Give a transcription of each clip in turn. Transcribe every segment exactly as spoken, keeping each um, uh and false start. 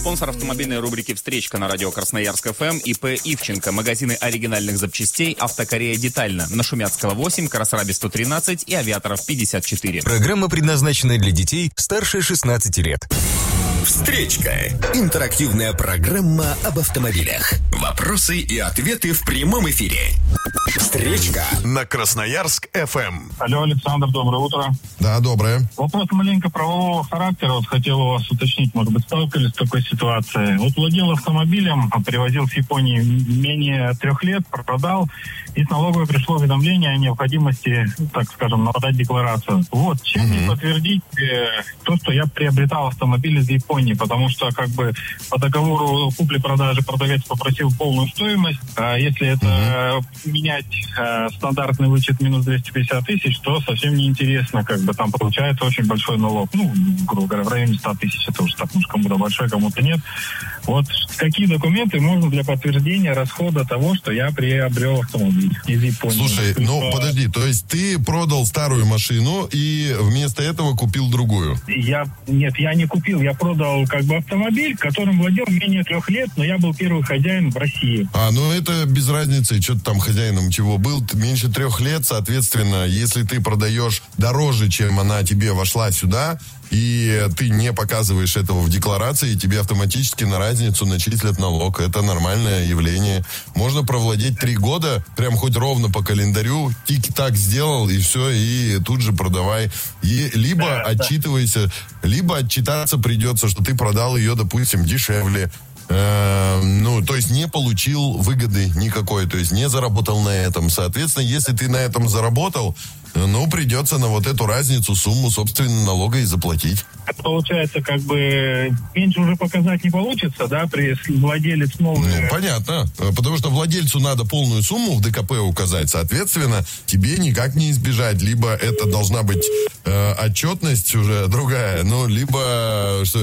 Спонсор автомобильной рубрики «Встречка» на радио Красноярск эф эм ИП Ивченко. Магазины оригинальных запчастей «Автокорея Детально». На Шумяцкого восемь, Красраби сто тринадцать и Авиаторов пятьдесят четыре. Программа предназначена для детей старше шестнадцати лет. «Встречка» – интерактивная программа об автомобилях. Вопросы и ответы в прямом эфире. «Встречка» на Красноярск эф эм. Алло, Александр, доброе утро. Да, доброе. Вопрос маленько правового характера. Вот хотел у вас уточнить, может быть, сталкивались с такой ситуацией. Вот владел автомобилем, привозил с Японии менее трех лет, продал, и с налоговой пришло уведомление о необходимости, так скажем, подать декларацию. Вот, чем мне угу. подтвердить э, то, что я приобретал автомобиль из Японии, потому что как бы по договору купли-продажи продавец попросил полную стоимость, а если это угу. менять э, стандартный вычет минус двести пятьдесят тысяч, то совсем неинтересно, как бы там получается очень большой налог. Ну, грубо говоря, в районе ста тысяч, это уж так, ну, кому-то большой, кому-то нет. Вот какие документы можно для подтверждения расхода того, что я приобрел автомобиль из Японии? Слушай, ну что... подожди, то есть ты продал старую машину и вместо этого купил другую? Я, нет, я не купил, я продал как бы автомобиль, которым владел менее трех лет, но я был первый хозяин в России. А, ну это без разницы, что ты там хозяином чего был, меньше трех лет, соответственно, если ты продаешь дороже, чем она тебе вошла сюда, и ты не показываешь этого в декларации, тебе автоматически на разницу начислят налог. Это нормальное явление. Можно провладеть три года, прям хоть ровно по календарю, тик-так сделал, и все, и тут же продавай. И либо да, отчитывайся, да. либо отчитаться придется, что ты продал ее, допустим, дешевле. Э, ну, то есть не получил выгоды никакой, то есть не заработал на этом. Соответственно, если ты на этом заработал, ну, придется на вот эту разницу сумму, собственно, налога и заплатить. Получается, как бы меньше уже показать не получится, да, при владелец новый... Ну, понятно, потому что владельцу надо полную сумму в ДКП указать, соответственно, тебе никак не избежать. Либо это должна быть э, отчетность уже другая, ну, либо... Что,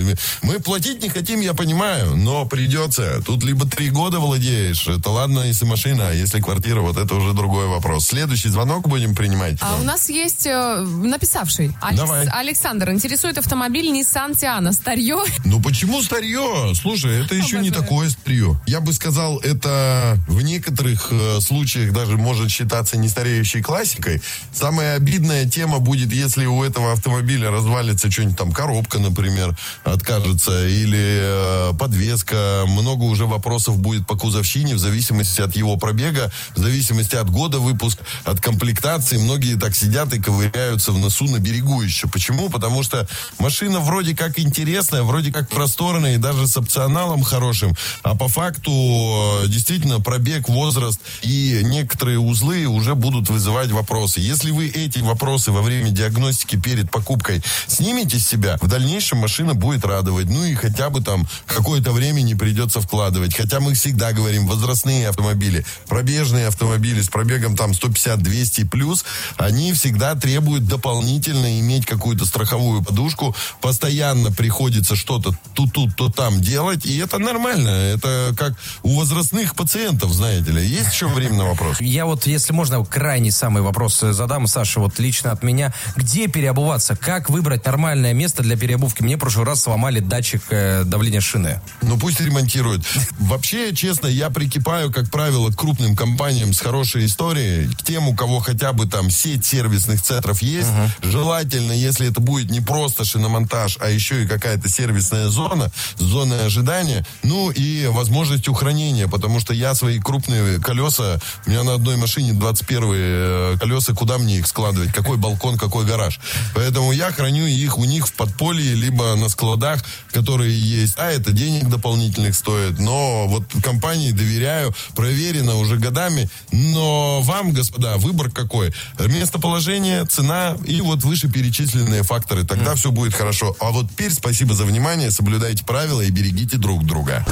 мы платить не хотим, я понимаю, но придется. Тут либо три года владеешь, это ладно, если машина, а если квартира, вот это уже другой вопрос. Следующий звонок будем принимать. А у нас есть э, написавший. Алекс... Давай. Александр, интересует автомобиль Nissan Tiana. Старье? Ну почему старье? Слушай, это еще не такое старье. Я бы сказал, это в некоторых э, случаях даже может считаться не стареющей классикой. Самая обидная тема будет, если у этого автомобиля развалится что-нибудь там, коробка, например, откажется, или э, подвеска. Много уже вопросов будет по кузовщине в зависимости от его пробега, в зависимости от года выпуска, от комплектации. Многие так сидят и ковыряются в носу на берегу еще. Почему? Потому что машина вроде как интересная, вроде как просторная и даже с опционалом хорошим, а по факту действительно пробег, возраст и некоторые узлы уже будут вызывать вопросы. Если вы эти вопросы во время диагностики перед покупкой снимете с себя, в дальнейшем машина будет радовать. Ну и хотя бы там какое-то время не придется вкладывать. Хотя мы всегда говорим, возрастные автомобили, пробежные автомобили с пробегом там сто пятьдесят - двести плюс, они всегда требуют дополнительно иметь какую-то страховую подушку. Постоянно приходится что-то то тут, то там делать, и это нормально. Это как у возрастных пациентов, знаете ли. Есть еще время на вопрос? Я вот, если можно, крайний самый вопрос задам, Саша, вот лично от меня. Где переобуваться? Как выбрать нормальное место для переобувки? Мне в прошлый раз сломали датчик э, давления шины. Ну, пусть ремонтируют. Вообще, честно, я прикипаю, как правило, к крупным компаниям с хорошей историей, к тем, у кого хотя бы там сеть сервисных центров есть. Uh-huh. Желательно, если это будет не просто шиномонтаж, а еще и какая-то сервисная зона, зона ожидания, ну и возможность хранения, потому что я свои крупные колеса, у меня на одной машине двадцать первые колеса, куда мне их складывать? Какой балкон, какой гараж? Поэтому я храню их у них в подполье, либо на складах, которые есть. А это денег дополнительных стоит. Но вот компании доверяю, проверено уже годами. Но вам, господа, выбор какой? Местоположение, цена и вот вышеперечисленные факторы. Тогда mm. все будет хорошо. А вот теперь спасибо за внимание, соблюдайте правила и берегите друг друга.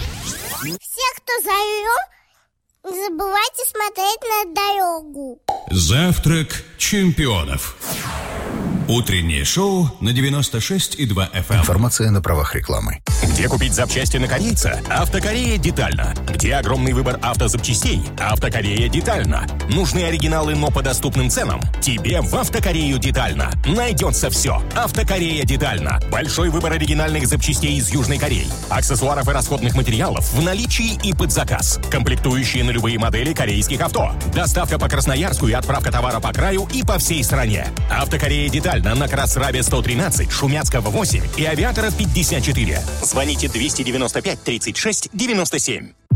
Все, кто зовет, не забывайте смотреть на дорогу. Завтрак чемпионов. Утреннее шоу на девяносто шесть и два эф эм. Информация на правах рекламы. Где купить запчасти на корейца? Автокорея детально. Где огромный выбор автозапчастей? Автокорея детально. Нужны оригиналы, но по доступным ценам? Тебе в Автокорею детально. Найдется все. Автокорея детально. Большой выбор оригинальных запчастей из Южной Кореи. Аксессуаров и расходных материалов в наличии и под заказ. Комплектующие на любые модели корейских авто. Доставка по Красноярску и отправка товара по краю и по всей стране. Автокорея детально на Красрабе сто тринадцать, Шумяцкого восемь и Авиатора пятьдесят четыре. Звоните двести девяносто пять тридцать шесть девяносто семь.